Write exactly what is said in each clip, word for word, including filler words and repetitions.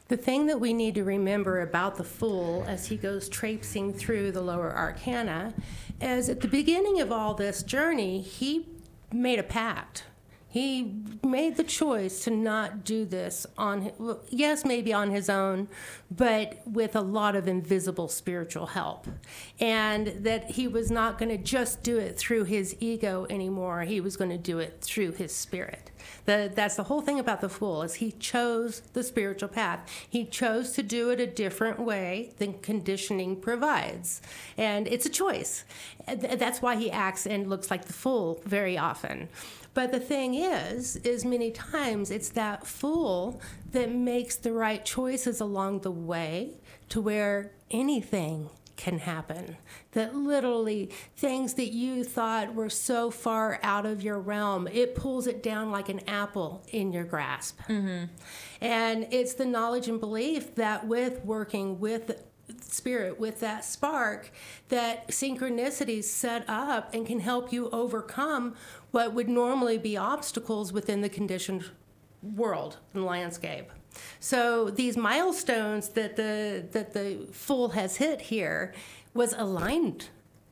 The thing that we need to remember about the Fool as he goes traipsing through the lower arcana is at the beginning of all this journey, he made a pact. He made the choice to not do this on, well, yes, maybe on his own, but with a lot of invisible spiritual help. And that he was not going to just do it through his ego anymore. He was going to do it through his spirit. The, that's the whole thing about the Fool, is he chose the spiritual path. He chose to do it a different way than conditioning provides. And it's a choice. That's why he acts and looks like the Fool very often. But the thing is, is many times it's that Fool that makes the right choices along the way to where anything can happen. That literally things that you thought were so far out of your realm, it pulls it down like an apple in your grasp. Mm-hmm. And it's the knowledge and belief that with working with spirit, with that spark, that synchronicities set up and can help you overcome what would normally be obstacles within the conditioned world and landscape. So these milestones that the that the Fool has hit here was aligned.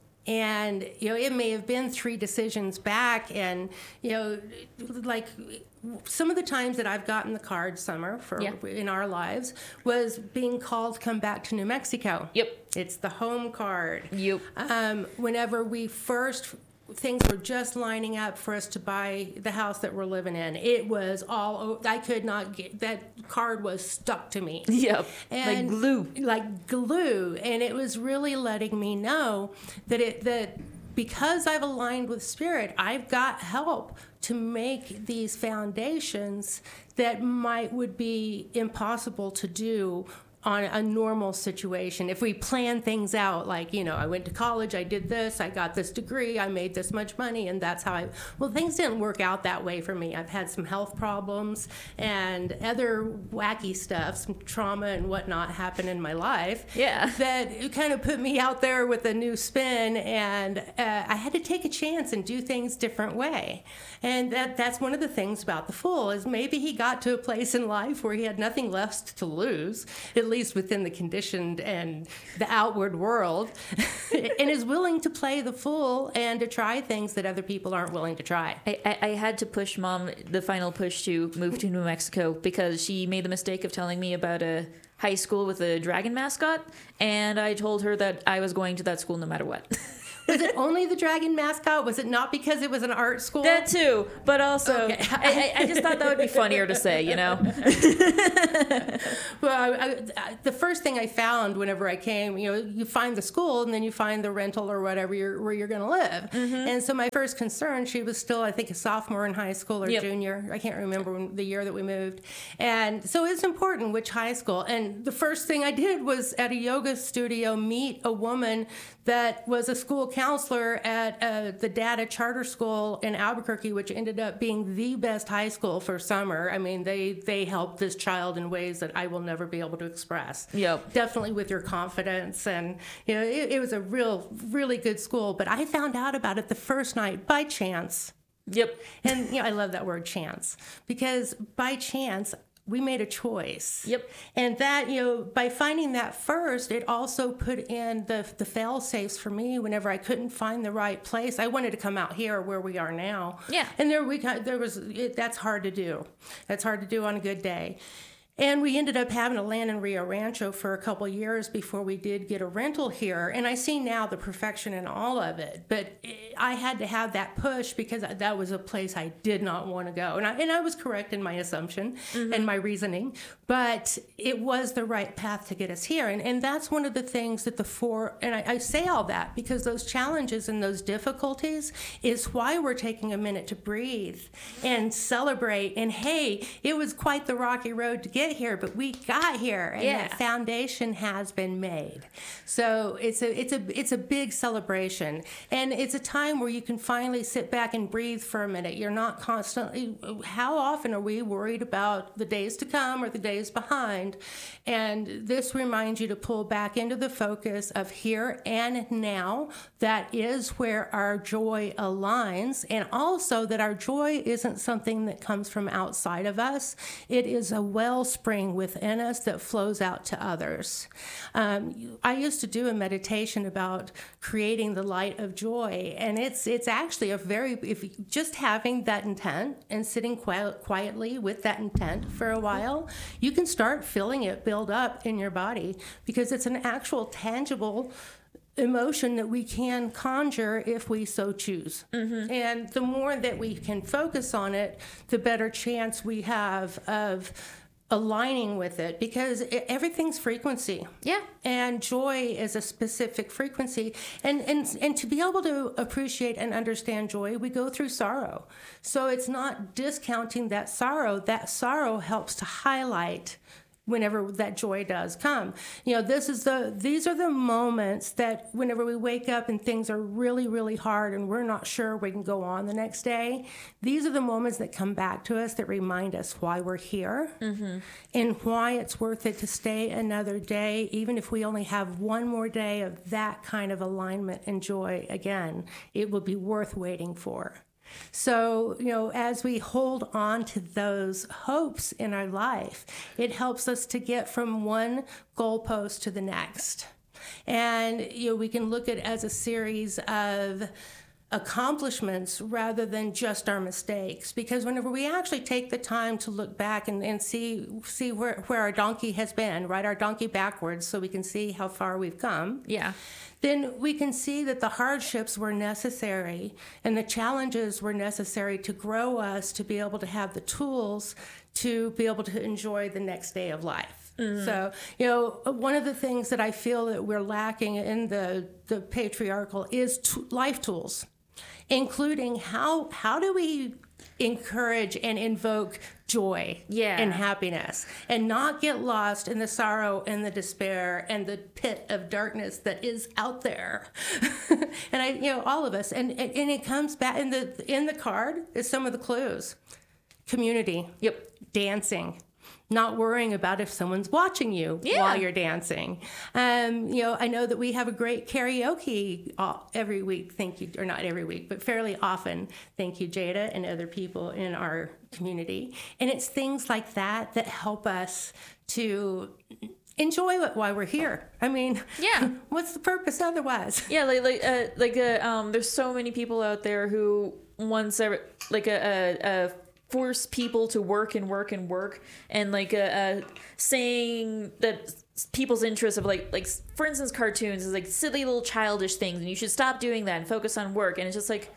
And, you know, it may have been three decisions back. And, you know, like some of the times that I've gotten the card, Summer, for yeah. in our lives, was being called to come back to New Mexico. Yep. It's the home card. Yep. Um, whenever we first... things were just lining up for us to buy the house that we're living in. It was all, I could not get, that card was stuck to me. Yep, and like glue. Like glue. And it was really letting me know that it that because I've aligned with Spirit, I've got help to make these foundations that might would be impossible to do on a normal situation. If we plan things out, like, you know, I went to college, I did this, I got this degree, I made this much money, and that's how I, well, things didn't work out that way for me. I've had some health problems and other wacky stuff, some trauma and whatnot happen in my life. Yeah. That kind of put me out there with a new spin, and uh, I had to take a chance and do things different way. And that that's one of the things about the Fool, is maybe he got to a place in life where he had nothing left to lose, at least within the conditioned and the outward world, and is willing to play the Fool and to try things that other people aren't willing to try. I, I, I had to push Mom, the final push, to move to New Mexico because she made the mistake of telling me about a high school with a dragon mascot, and I told her that I was going to that school no matter what. Was it only the dragon mascot? Was it not because it was an art school? That too, but also, okay. I, I, I just thought that would be funnier to say, you know? Well, I, I, the first thing I found whenever I came, you know, you find the school and then you find the rental or whatever you're, where you're going to live. Mm-hmm. And so my first concern, she was still, I think, a sophomore in high school or yep. junior. I can't remember when, the year that we moved. And so it's important which high school. And the first thing I did was at a yoga studio meet a woman that was a school counselor at uh, the Data Charter School in Albuquerque, which ended up being the best high school for summer. I mean, they, they helped this child in ways that I will never be able to express. Yep. Definitely with your confidence. And, you know, it, it was a real, really good school. But I found out about it the first night by chance. Yep. And, you know, I love that word chance, because by chance, we made a choice. Yep. And that, you know, by finding that first, it also put in the the fail safes for me whenever I couldn't find the right place. I wanted to come out here where we are now. Yeah. And there we got, there was, it, that's hard to do. That's hard to do on a good day. And we ended up having to land in Rio Rancho for a couple years before we did get a rental here. And I see now the perfection in all of it. But I had to have that push because that was a place I did not want to go. And I, and I was correct in my assumption mm-hmm. and my reasoning. But it was the right path to get us here. And, and that's one of the things that the four, and I, I say all that because those challenges and those difficulties is why we're taking a minute to breathe and celebrate. And hey, it was quite the rocky road to get here, but we got here, and yeah. that foundation has been made. So it's a it's a it's a big celebration, and it's a time where you can finally sit back and breathe for a minute. You're not constantly. How often are we worried about the days to come or the days behind? And this reminds you to pull back into the focus of here and now. That is where our joy aligns, and also that our joy isn't something that comes from outside of us. It is a well wellspring within us that flows out to others. Um, I used to do a meditation about creating the light of joy, and it's it's actually a very, if you, just having that intent and sitting quiet, quietly with that intent for a while, you can start feeling it build up in your body, because it's an actual tangible emotion that we can conjure if we so choose. Mm-hmm. And the more that we can focus on it, the better chance we have of aligning with it, because it, everything's frequency. Yeah. And joy is a specific frequency. And, and, and to be able to appreciate and understand joy, we go through sorrow. So it's not discounting that sorrow. That sorrow helps to highlight whenever that joy does come. You know, this is the these are the moments that whenever we wake up and things are really, really hard and we're not sure we can go on the next day, these are the moments that come back to us that remind us why we're here, mm-hmm. and why it's worth it to stay another day, even if we only have one more day of that kind of alignment and joy again. It will be worth waiting for. So, you know, as we hold on to those hopes in our life, it helps us to get from one goalpost to the next. And, you know, we can look at it as a series of accomplishments rather than just our mistakes. Because whenever we actually take the time to look back and, and see see where, where our donkey has been, ride our donkey backwards so we can see how far we've come. Yeah. Then we can see that the hardships were necessary and the challenges were necessary to grow us to be able to have the tools to be able to enjoy the next day of life. Mm-hmm. So, you know, one of the things that I feel that we're lacking in the, the patriarchal is t- life tools, including how how do we encourage and invoke joy yeah. and happiness, and not get lost in the sorrow and the despair and the pit of darkness that is out there. And I, you know, all of us, and, and and it comes back in the in the card is some of the clues: community, yep, dancing, not worrying about if someone's watching you yeah. while you're dancing. Um, you know, I know that we have a great karaoke all, every week. Thank you, or not every week, but fairly often. Thank you, Jada, and other people in our community. And it's things like that that help us to enjoy it while we're here. I mean, yeah, what's the purpose otherwise? Yeah, like like uh, like uh, um, there's so many people out there who once ever like a. a, a force people to work and work and work, and like uh, uh saying that people's interests of like like for instance cartoons is like silly little childish things and you should stop doing that and focus on work. And it's just like,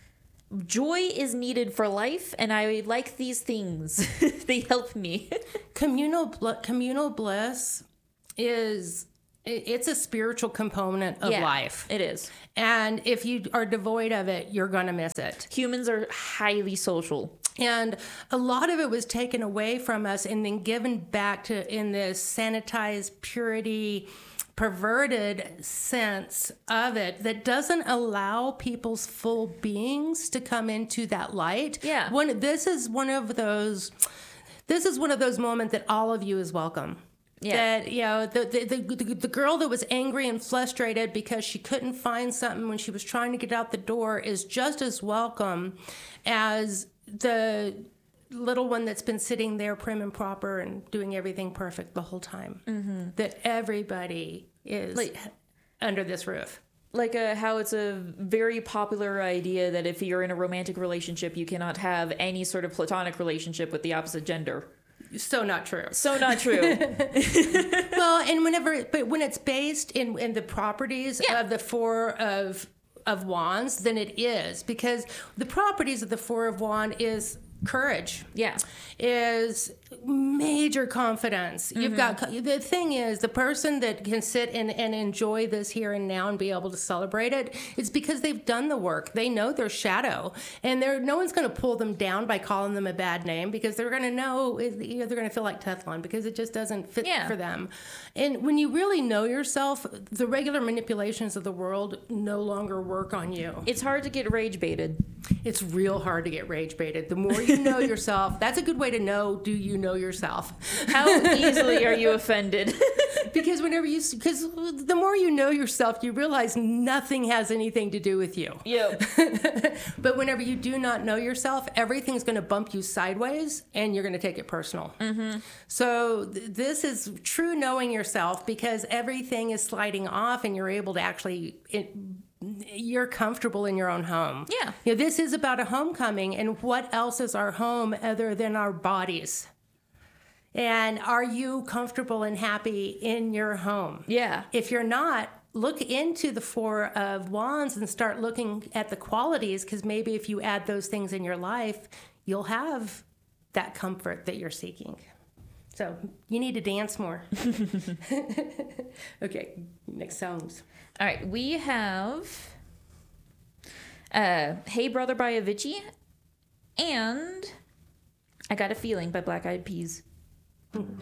joy is needed for life, and I like these things. They help me. communal bl- communal bliss is it's a spiritual component of yeah, life. It is. And if you are devoid of it, you're going to miss it. Humans are highly social. And a lot of it was taken away from us and then given back to in this sanitized purity, perverted sense of it that doesn't allow people's full beings to come into that light. Yeah. One, this is one of those, this is one of those moments that all of you is welcome. Yeah. That, you know, the, the, the, the girl that was angry and frustrated because she couldn't find something when she was trying to get out the door is just as welcome as the little one that's been sitting there prim and proper and doing everything perfect the whole time. Mm-hmm. That everybody is like, under this roof. Like uh, how it's a very popular idea that if you're in a romantic relationship, you cannot have any sort of platonic relationship with the opposite gender. So not true. So not true. Well, and whenever, but when it's based in, in the properties yeah. of the Four of of Wands, then it is, because the properties of the Four of Wands is courage. Yeah. Is major confidence. Mm-hmm. You've got, the thing is, the person that can sit and, and enjoy this here and now and be able to celebrate it, it's because they've done the work. They know their shadow, and they're, no one's going to pull them down by calling them a bad name, because they're going to know, you know, they're going to feel like Teflon, because it just doesn't fit yeah. for them. And when you really know yourself, the regular manipulations of the world no longer work on you. It's hard to get rage baited. It's real hard to get rage baited. The more you you know yourself? That's a good way to know, do you know yourself? How easily are you offended? Because whenever you, because the more you know yourself, you realize nothing has anything to do with you. Yep. But whenever you do not know yourself, everything's going to bump you sideways and you're going to take it personal. Mm-hmm. So th- this is true knowing yourself, because everything is sliding off and you're able to actually, it, you're comfortable in your own home. Yeah. You know, this is about a homecoming, and what else is our home other than our bodies? And are you comfortable and happy in your home? Yeah. If you're not, look into the Four of Wands and start looking at the qualities, because maybe if you add those things in your life, you'll have that comfort that you're seeking. So you need to dance more. Okay, next songs. All right, we have uh, Hey Brother by Avicii and I Got a Feeling by Black Eyed Peas. Mm-hmm.